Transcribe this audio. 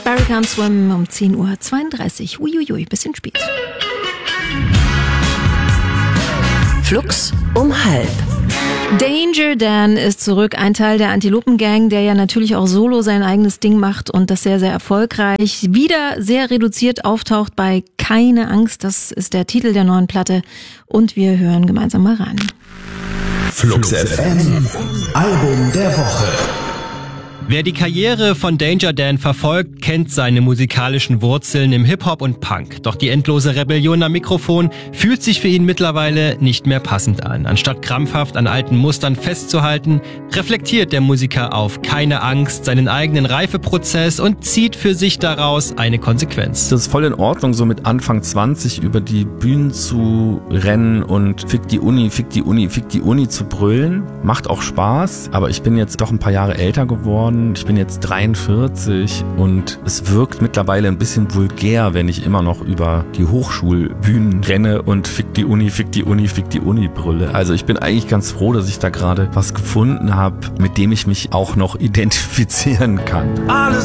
Barry Can't Swim um 10:32 Uhr. Uiuiui, bisschen spät. Flux um 12:30. Danger Dan ist zurück, ein Teil der Antilopen-Gang, der ja natürlich auch solo sein eigenes Ding macht und das sehr, sehr erfolgreich. Wieder sehr reduziert auftaucht bei Keine Angst, das ist der Titel der neuen Platte und wir hören gemeinsam mal rein. Flux FM, Album der Woche. Wer die Karriere von Danger Dan verfolgt, kennt seine musikalischen Wurzeln im Hip-Hop und Punk. Doch die endlose Rebellion am Mikrofon fühlt sich für ihn mittlerweile nicht mehr passend an. Anstatt krampfhaft an alten Mustern festzuhalten, reflektiert der Musiker auf Keine Angst seinen eigenen Reifeprozess und zieht für sich daraus eine Konsequenz. Das ist voll in Ordnung, so mit Anfang 20 über die Bühnen zu rennen und Fick die Uni, Fick die Uni, Fick die Uni zu brüllen. Macht auch Spaß, aber ich bin jetzt doch ein paar Jahre älter geworden. Ich bin jetzt 43 und es wirkt mittlerweile ein bisschen vulgär, wenn ich immer noch über die Hochschulbühnen renne und Fick die Uni, Fick die Uni, Fick die Uni brülle. Also ich bin eigentlich ganz froh, dass ich da gerade was gefunden habe, mit dem ich mich auch noch identifizieren kann. Alles